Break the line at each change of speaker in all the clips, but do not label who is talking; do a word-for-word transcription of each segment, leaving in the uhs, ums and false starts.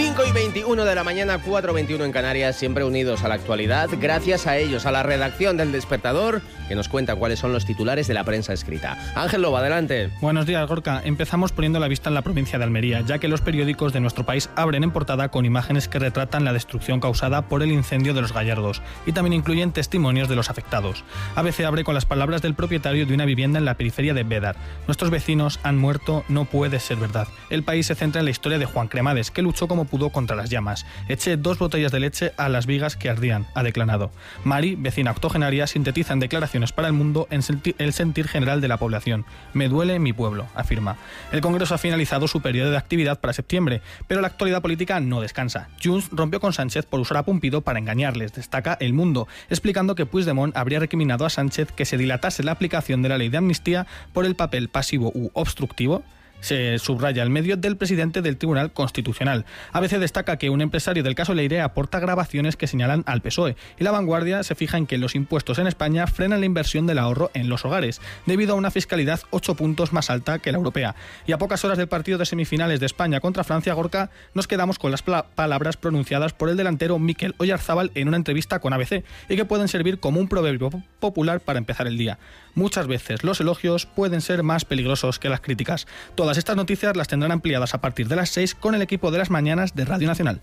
cinco y veintiuno de la mañana, cuatro y veintiuno en Canarias, siempre unidos a la actualidad, gracias a ellos, a la redacción del Despertador, que nos cuenta cuáles son los titulares de la prensa escrita. Ángel Lobo, adelante.
Buenos días, Gorka. Empezamos poniendo la vista en la provincia de Almería, ya que los periódicos de nuestro país abren en portada con imágenes que retratan la destrucción causada por el incendio de los Gallardos y también incluyen testimonios de los afectados. A B C abre con las palabras del propietario de una vivienda en la periferia de Bédar. Nuestros vecinos han muerto, no puede ser verdad. El país se centra en la historia de Juan Cremades, que luchó como pudo contra las llamas. Eché dos botellas de leche a las vigas que ardían, ha declarado. Mari, vecina octogenaria, sintetiza en declaraciones para El Mundo en senti- el sentir general de la población. Me duele mi pueblo, afirma. El Congreso ha finalizado su periodo de actividad para septiembre, pero la actualidad política no descansa. Junts rompió con Sánchez por usar a Pumpido para engañarles, destaca El Mundo, explicando que Puigdemont habría recriminado a Sánchez que se dilatase la aplicación de la ley de amnistía por el papel pasivo u obstructivo. Se subraya el medio del presidente del Tribunal Constitucional. A B C destaca que un empresario del caso Leire aporta grabaciones que señalan al P S O E y La Vanguardia se fija en que los impuestos en España frenan la inversión del ahorro en los hogares debido a una fiscalidad ocho puntos más alta que la europea. Y a pocas horas del partido de semifinales de España contra Francia, Gorka, nos quedamos con las pla- palabras pronunciadas por el delantero Mikel Oyarzábal en una entrevista con A B C y que pueden servir como un proverbio popular para empezar el día. Muchas veces los elogios pueden ser más peligrosos que las críticas. Todas estas noticias las tendrán ampliadas a partir de las seis con el equipo de las mañanas de Radio Nacional.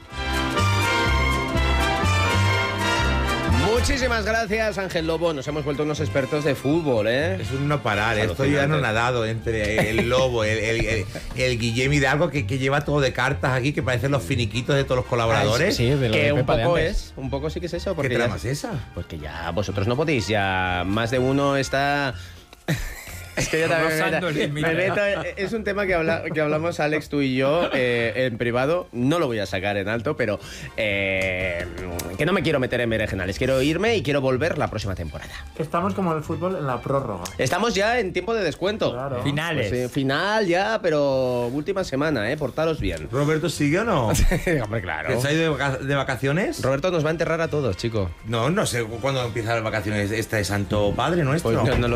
Muchísimas gracias, Ángel Lobo. Nos hemos vuelto unos expertos de fútbol, ¿eh?
Es un no parar, estoy ya no nadado entre el Lobo, el, el, el, el Guillem Hidalgo, que, que lleva todo de cartas aquí, que parecen los finiquitos de todos los colaboradores.
Sí, de lo que de un poco es, un poco sí que es eso. Porque
¿Qué trama
ya,
es esa?
Pues que ya vosotros no podéis, ya más de uno está... Es que yo también me meto, me meto, es un tema que, habla, que hablamos Alex, tú y yo eh, en privado. No lo voy a sacar en alto, pero eh, que no me quiero meter en berenjenales. Quiero irme y quiero volver la próxima temporada.
Estamos como en el fútbol en la prórroga.
Estamos ya en tiempo de descuento.
Claro.
Finales.
Pues, eh, final ya, pero última semana, ¿eh? Portaros bien.
¿Roberto sigue o no?
Hombre, claro.
¿Que se ha ido de, vaca- de vacaciones?
Roberto nos va a enterrar a todos, chico.
No, no sé cuándo empiezan las vacaciones este Santo Padre nuestro.
Pues no, no lo